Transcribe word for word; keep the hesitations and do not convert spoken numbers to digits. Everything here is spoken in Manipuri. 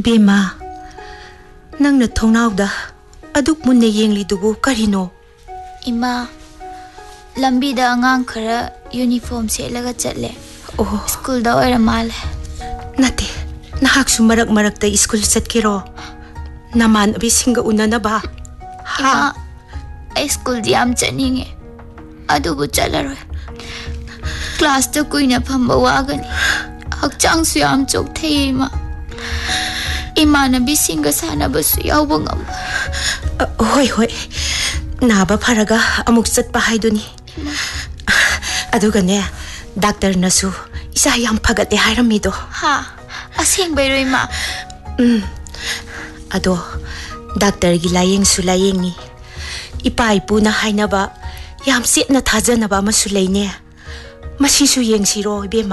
Ibema, nang nathongnaw da aduk munne yenglidubu karino? Ima, lambi da angang khara uniform selaga chatle. Oh, School da oira male. nate, nahaksu marak-marak da school satkiro. Naman abisinga una na ba? Ima, ay school di am chaninge. Adubu chalaroy. Class da kuina phamba wagani. Hakchang su yam chok thai ima. Imanabi singa sana basu yawba ngam. Hoi hoi, naba faraga amuk satpa haiduni. Aduga ne, doctor nasu isa yam phagate hairamido. Ha, asing bayro ima. Mm. Ado, doctor gi layeng su layengi. Ipa ipu na hainaba yam sit na thajanaba masu laine. Masisu yengsiro ibema.